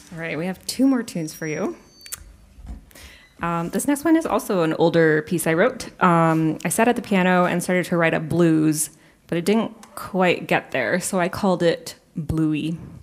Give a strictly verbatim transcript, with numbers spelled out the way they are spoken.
All right, we have two more tunes for you. Um, this next one is also an older piece I wrote. Um, I sat at the piano and started to write a blues, but it didn't quite get there, so I called it Bluey.